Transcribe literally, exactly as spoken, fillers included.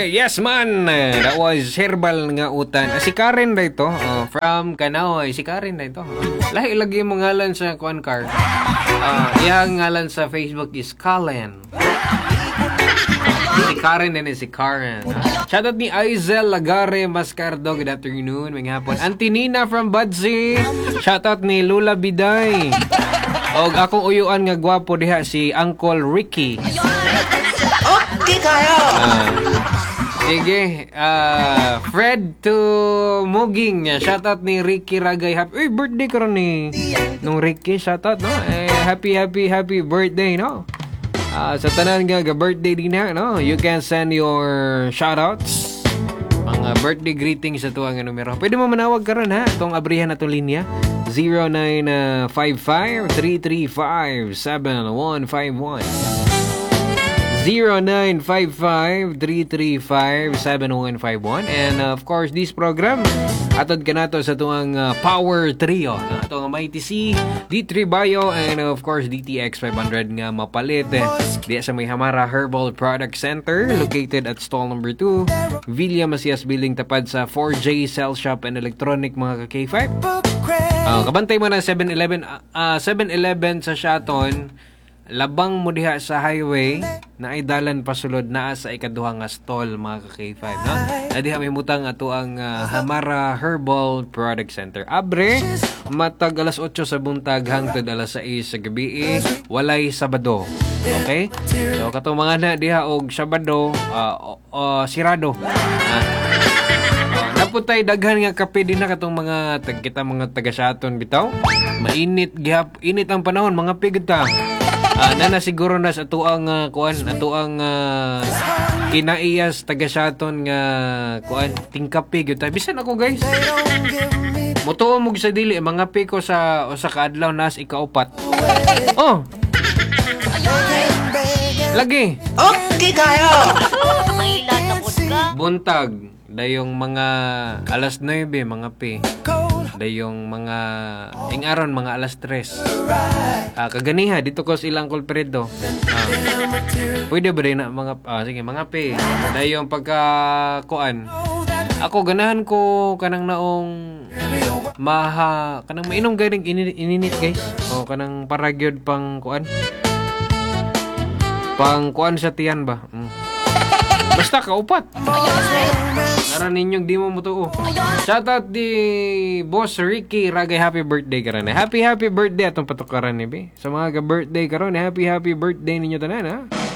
yes man. That was Herbal nga utan. Ah, si Karen na ito. Oh, from Kanaoy. Si Karen na ito. Lahi ilagay mo ngalan sa kuan card. Uh, iyang ngalan sa Facebook is Kalen. Si Karen din si Karen. Shoutout ni Aizel Lagare Mascardo. Good afternoon. May hapon. Auntie Nina from Budsy. Shoutout ni Lula Biday. Og akong uyuan nga gwapo diha si Uncle Ricky. Okay kayo. Uh, sige. Uh, Fred to Muging. Shoutout ni Ricky Ragay. Happy Uy, birthday ko rin ni nung Ricky. Shoutout, no? Eh, happy, happy, happy birthday, no? Uh, sa tanan nga birthday din na, no? You can send your shoutouts, mga birthday greetings sa tuwang numero. Pwede mo manawag ka ron, ha? Itong abrihan na itong linya. zero nine five five, three three five, seven one five one. zero nine five five, three three five, seven one five one. And uh, of course, this program atod ka nato sa tuwang uh, Power Trio, no? Itong Mighty C, D three Bio, and uh, of course D T X five hundred nga mapalit eh, di sa may Hamara Herbal Product Center located at stall number two, Villa Masias Building, tapad sa four J Cell Shop and Electronic, mga ka-K five. Uh, kabantay mo na seven eleven, uh, seven eleven sa Shaton. Labang mo diha sa highway na ay dalan pasulod naa sa ikaduha nga stall, mga ka-K five, no? Na diha may mutang ato ang uh, Hamara Herbal Product Center. Abre matag alas otso sa buntag hangtod alas sais sa gabi, walay Sabado. Okay? So katong mga na diha og Sabado uh, uh, sirado. Uh, Naputay daghan nga kape din na katong mga tag kita mga taga-Shaton bitaw. Mainit gihap, init ang panahon, mga pigta. Uh, nana siguro na sa tuang uh, kuan, atuang uh, kinaiyas taga-Shaton nga kuan tingkape gyud ta. Bisan ako, guys. Motuo mo sa dili mga piko sa usa ka adlaw nas ikaupat. Oh. Lagi. Okay kayo. Mailan na pud ka. Buntag dayong mga alas nuebe mga pe. Dayong mga ing aron mga alas tres. Ah, kaganiha dito ko silang Colperedo. Ah, pwede ba rin na mga ah, sige mga pe. Dayong pagka kuan. Ako ganahan ko kanang naong maha kanang mainom ganing ininit, guys. O kanang paragyod pang kuan. Pang kuan sa tiyan ba? Mm. Basta kaupat. Nara ninyong di mo mutuo. Shoutout di Boss Ricky Ragay, happy birthday karon. Happy happy birthday atong patukaran ni be. Sa mga ga-birthday karon, happy happy birthday ninyo tanan, ha.